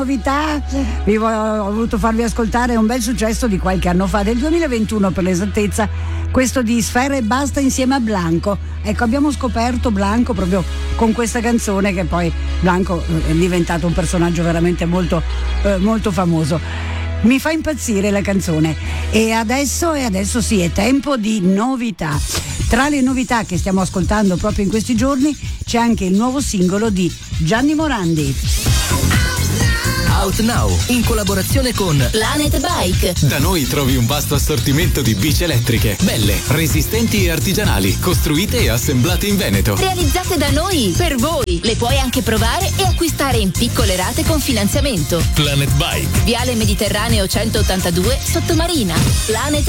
novità, ho voluto farvi ascoltare un bel successo di qualche anno fa, del 2021 per l'esattezza, questo di Sfera Ebbasta insieme a Blanco. Ecco, abbiamo scoperto Blanco proprio con questa canzone, che poi Blanco è diventato un personaggio veramente molto, molto famoso. Mi fa impazzire la canzone e adesso sì, è tempo di novità. Tra le novità che stiamo ascoltando proprio in questi giorni c'è anche il nuovo singolo di Gianni Morandi. Out Now, in collaborazione con Planet Bike. Da noi trovi un vasto assortimento di bici elettriche, belle, resistenti e artigianali, costruite e assemblate in Veneto. Realizzate da noi, per voi. Le puoi anche provare e acquistare in piccole rate con finanziamento. Planet Bike. Viale Mediterraneo 182, Sottomarina. Planet